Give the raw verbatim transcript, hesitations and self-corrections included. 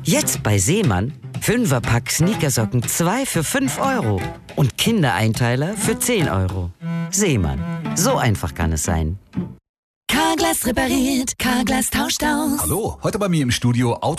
Jetzt bei Seemann. Fünferpack Sneakersocken zwei für fünf Euro. Und Kindereinteiler für zehn Euro. Seemann. So einfach kann es sein. Carglass repariert, Carglass tauscht aus. Hallo, heute bei mir im Studio Auto